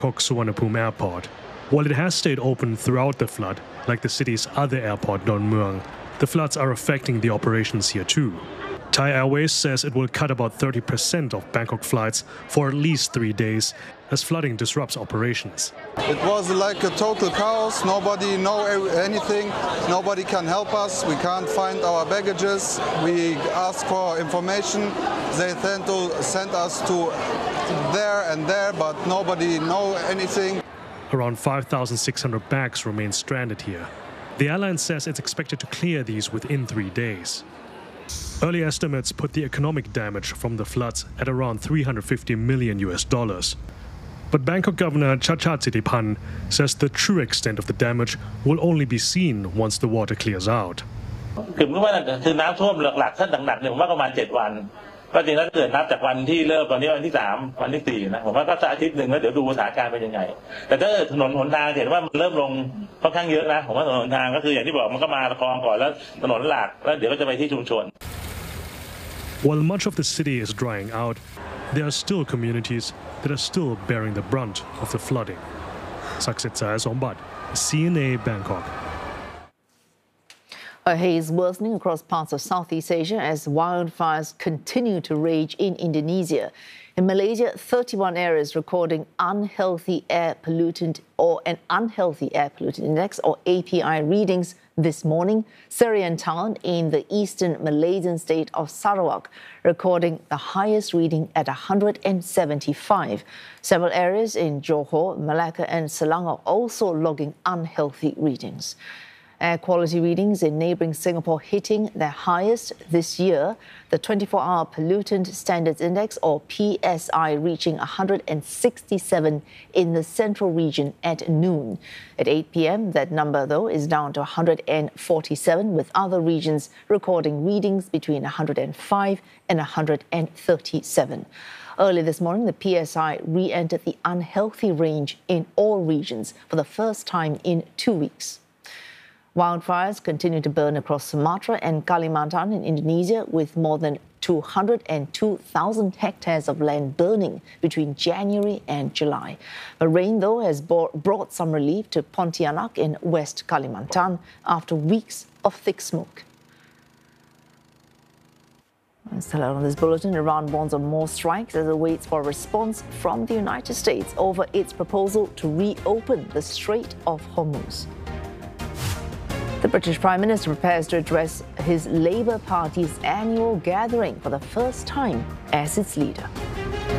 Bangkok Suvarnabhumi Airport. While it has stayed open throughout the flood, like the city's other airport, Don Mueang, the floods are affecting the operations here too. Thai Airways says it will cut about 30% of Bangkok flights for at least 3 days as flooding disrupts operations. It was like a total chaos. Nobody knows anything. Nobody can help us. We can't find our baggages. We ask for information. They tend to send us to there and there, but nobody knows anything. Around 5,600 bags remain stranded here. The airline says it's expected to clear these within 3 days. Early estimates put the economic damage from the floods at around $350 million. But Bangkok Governor Chachart Sittipan says the true extent of the damage will only be seen once the water clears out. คือน้ำท่วมหลักๆถ้าหนักๆเนี่ยผมว่าประมาณ7 วันก็จริงแล้วเกิดนับจากวันที่เริ่มตอนนี้วันที่3วันที่4นะผมว่าก็สักอาทิตย์หนึ่งแล้วเดี๋ยวดูสถานการณ์เป็นยังไงแต่ถ้าถนนหนทางเห็นว่ามันเริ่มลงค่อนข้างเยอะนะผมว่าถนนหนทางก็คืออย่างที่บอกมันก็มาคลองก่อนแล้วถนนหลักแล้วเดี๋ยวก็จะไปที่ชุมชน While much of the city is drying out, there are still communities that are still bearing the brunt of the flooding. Saksit Sayasombat, CNA Bangkok. A haze worsening across parts of Southeast Asia as wildfires continue to rage in Indonesia. In Malaysia, 31 areas recording unhealthy air pollutant index or API readings this morning. Serian Town in the eastern Malaysian state of Sarawak recording the highest reading at 175. Several areas in Johor, Malacca and Selangor also logging unhealthy readings. Air quality readings in neighbouring Singapore hitting their highest this year. The 24-hour Pollutant Standards Index, or PSI, reaching 167 in the central region at noon. At 8 p.m, that number, though, is down to 147, with other regions recording readings between 105 and 137. Early this morning, the PSI re-entered the unhealthy range in all regions for the first time in 2 weeks. Wildfires continue to burn across Sumatra and Kalimantan in Indonesia, with more than 202,000 hectares of land burning between January and July. The rain, though, has brought some relief to Pontianak in West Kalimantan after weeks of thick smoke. Still out on this bulletin, Iran warns of more strikes as it waits for a response from the United States over its proposal to reopen the Strait of Hormuz. The British Prime Minister prepares to address his Labour Party's annual gathering for the first time as its leader.